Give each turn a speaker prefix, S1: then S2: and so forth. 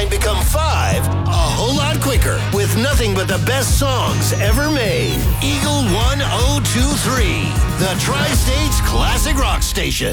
S1: 9 become 5 a whole lot quicker with nothing but the best songs ever made. Eagle 1023, the Tri-States Classic Rock Station.